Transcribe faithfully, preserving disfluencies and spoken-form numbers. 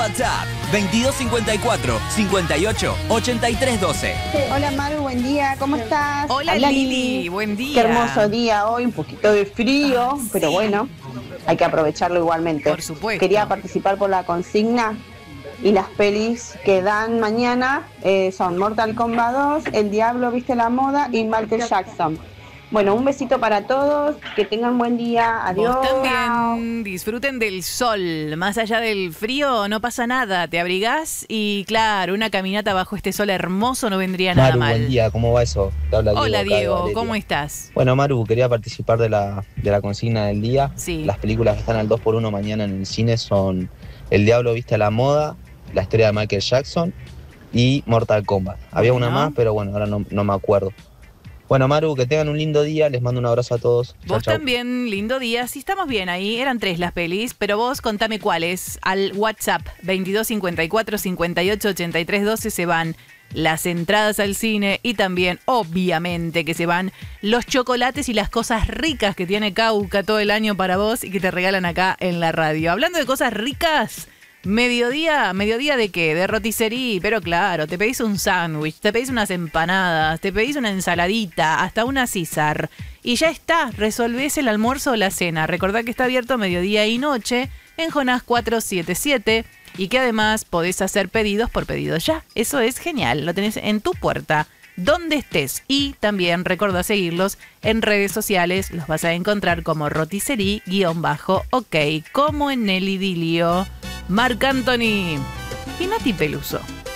WhatsApp veintidós cincuenta y cuatro, cincuenta y ocho, ochenta y tres doce. Hola Maru, buen día, ¿cómo estás? Hola Habla Lili, buen día. Qué hermoso día hoy, un poquito de frío, Ah, pero sí. bueno, hay que aprovecharlo igualmente. Por supuesto. Quería participar por la consigna y las pelis que dan mañana eh, son Mortal Kombat dos, El Diablo Viste la Moda y Michael Jackson. Bueno, un besito para todos, que tengan buen día, adiós. Vos también disfruten del sol, más allá del frío no pasa nada, te abrigás y claro, una caminata bajo este sol hermoso no vendría nada Maru, mal. buen día, ¿cómo va eso? Te habla Diego. Hola acá de Diego, Valeria. ¿cómo estás? Bueno, Maru, quería participar de la, de la consigna del día. Sí. Las películas que están al dos por uno mañana en el cine son El Diablo Viste a la Moda, la historia de Michael Jackson y Mortal Kombat. Había Bueno. una más, pero bueno, ahora no, no me acuerdo. Bueno, Maru, que tengan un lindo día, les mando un abrazo a todos. Chau, Vos chau. también, lindo día. Sí, estamos bien ahí. Eran tres las pelis, pero vos contame cuáles. Al WhatsApp veintidós cincuenta y cuatro, cincuenta y ocho, ochenta y tres doce se van las entradas al cine y también, obviamente, que se van los chocolates y las cosas ricas que tiene Cauca todo el año para vos y que te regalan acá en la radio. Hablando de cosas ricas, mediodía, ¿mediodía de qué? De roticería, pero claro, te pedís un sándwich, te pedís unas empanadas, te pedís una ensaladita, hasta una César. Y ya está, resolvés el almuerzo o la cena. Recordá que está abierto mediodía y noche en Jonás cuatrocientos setenta y siete y que además podés hacer pedidos por pedido ya. Eso es genial, lo tenés en tu puerta, donde estés. Y también recordá seguirlos en redes sociales, los vas a encontrar como roticería-ok, como en el idilio. Marc Anthony y Nati Peluso.